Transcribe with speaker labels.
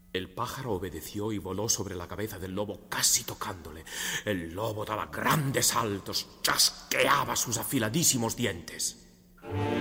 Speaker 1: El pájaro obedeció y voló sobre la cabeza del lobo, casi tocándole. El lobo daba grandes saltos, chasqueaba sus afiladísimos dientes.